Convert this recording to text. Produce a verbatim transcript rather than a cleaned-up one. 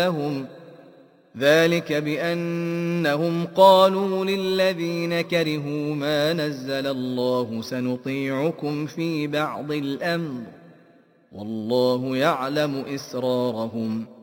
لهم ذلك بأنهم قالوا للذين كرهوا ما نزل الله سنطيعكم في بعض الأمر والله يعلم إسرارهم